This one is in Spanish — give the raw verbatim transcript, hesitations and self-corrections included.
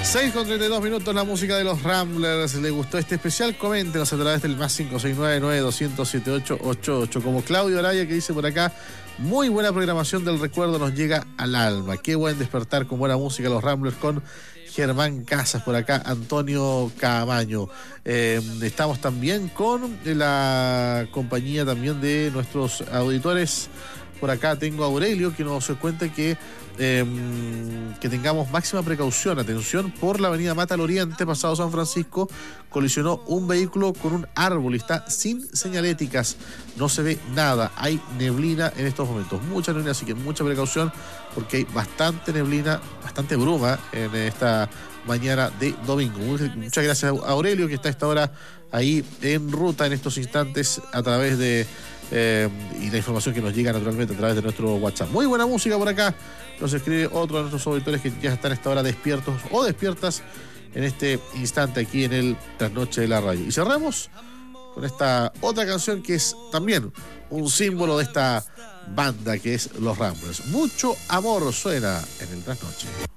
seis con treinta y dos minutos, la música de los Ramblers. ¿Le gustó este especial? Coméntenos a través del más cinco seis nueve, nueve dos cero cero, siete ocho ocho ocho. Como Claudio Araya, que dice por acá: muy buena programación del recuerdo, nos llega al alma. Qué buen despertar con buena música los Ramblers con Germán Casas. Por acá Antonio Camaño. Eh, estamos también con la compañía también de nuestros auditores. Por acá tengo a Aurelio, que nos cuenta que eh, que tengamos máxima precaución. Atención, por la avenida Mata al Oriente, pasado San Francisco, colisionó un vehículo con un árbol y está sin señaléticas. No se ve nada. Hay neblina en estos momentos. Mucha neblina, así que mucha precaución porque hay bastante neblina, bastante bruma en esta mañana de domingo. Muchas gracias a Aurelio, que está a esta hora ahí en ruta en estos instantes a través de Eh, y la información que nos llega naturalmente a través de nuestro WhatsApp. Muy buena música por acá. Nos escribe otro de nuestros auditores que ya están a esta hora despiertos o despiertas en este instante aquí en el Trasnoche de la Radio. Y cerramos con esta otra canción que es también un símbolo de esta banda que es Los Ramblers. Mucho amor suena en el Trasnoche.